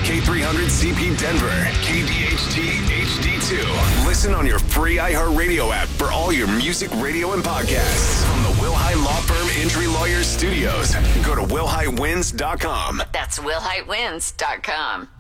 K300CP Denver, KDHT HD2. Listen on your free iHeartRadio app for all your music, radio, and podcasts. From the Wilhite Law Firm Injury Lawyers Studios, go to wilhitewins.com. That's wilhitewins.com.